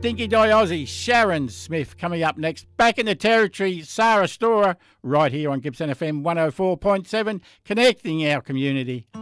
Dinky Die Aussie, Sharon Smith coming up next. Back in the territory, Sarah Storer, right here on Gippsland FM 104.7, connecting our community.